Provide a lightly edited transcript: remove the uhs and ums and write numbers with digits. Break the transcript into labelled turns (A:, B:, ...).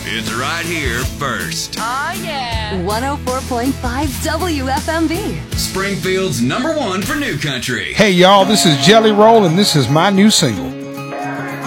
A: It's right here first.
B: Oh, yeah.
C: 104.5 WFMB.
A: Springfield's #1 for new country.
D: Hey, y'all, this is Jelly Roll, and this is my new single.